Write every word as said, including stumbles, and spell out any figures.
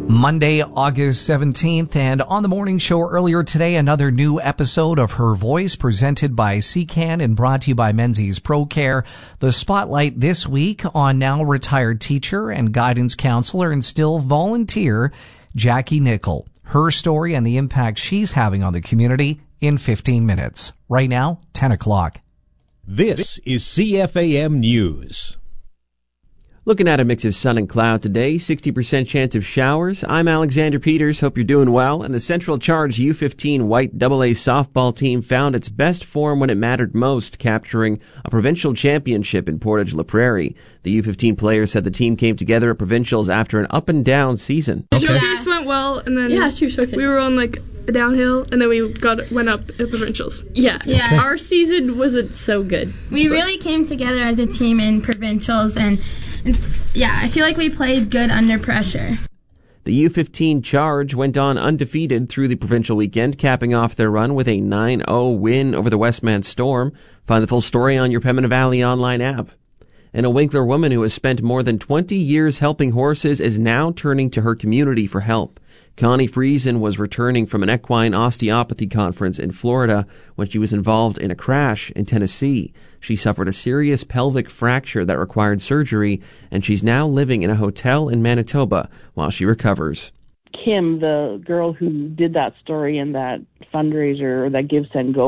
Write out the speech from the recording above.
Monday, August seventeenth, and on the morning show earlier today, another new episode of Her Voice presented by C CAN and brought to you by Menzies Pro Care. The spotlight this week on now retired teacher and guidance counselor and still volunteer Jackie Nickel. Her story and the impact she's having on the community in fifteen minutes. Right now, ten o'clock. This is C F A M News. Looking at a mix of sun and cloud today, sixty percent chance of showers. I'm Alexander Peters. Hope you're doing well. And the Central Charge U fifteen White double A softball team found its best form when it mattered most, capturing a provincial championship in Portage La Prairie. The U fifteen players said the team came together at provincials after an up-and-down season. The showcase went well, and then yeah, two showcase. we were on like a downhill, and then we got went up at provincials. Yeah, yeah. Our season wasn't so good. We really came together as a team in provincials, and, and yeah, I feel like we played good under pressure. The U fifteen Charge went on undefeated through the provincial weekend, capping off their run with a nine oh win over the Westman Storm. Find the full story on your Pembina Valley online app. And a Winkler woman who has spent more than twenty years helping horses is now turning to her community for help. Connie Friesen was returning from an equine osteopathy conference in Florida when she was involved in a crash in Tennessee. She suffered a serious pelvic fracture that required surgery, and she's now living in a hotel in Manitoba while she recovers. Kim, the girl who did that story in that fundraiser, that Give, Send, Go